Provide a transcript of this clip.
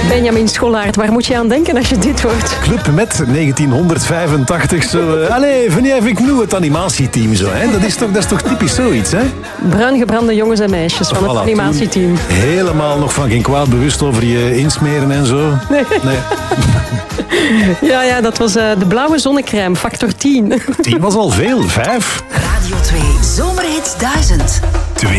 Benjamin Schollaert, waar moet je aan denken als je dit hoort? Club Med 1985. Zo, allez, venez avec nous, het animatieteam. Zo, hè? Dat is toch typisch zoiets, hè? Bruin gebrande jongens en meisjes van het animatieteam. Helemaal nog van geen kwaad bewust over je insmeren en zo. Nee. Ja, dat was de blauwe zonnecrème, factor 10. 10 was al veel, 5. Radio 2 Zomerhits 1000.